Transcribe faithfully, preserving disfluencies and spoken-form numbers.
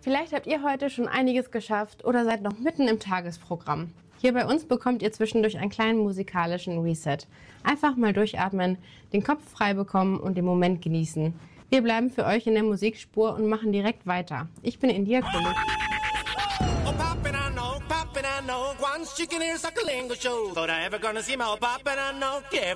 Vielleicht habt ihr heute schon einiges geschafft oder seid noch mitten im Tagesprogramm. Hier bei uns bekommt ihr zwischendurch einen kleinen musikalischen Reset. Einfach mal durchatmen, den Kopf frei bekommen und den Moment genießen. Wir bleiben für euch in der Musikspur und machen direkt weiter. Ich bin India Kulik. Oh, poppin', I know, poppin', I know. Once you can hear Suckalingo show. Thought I ever gonna see my poppin', I know. Yeah.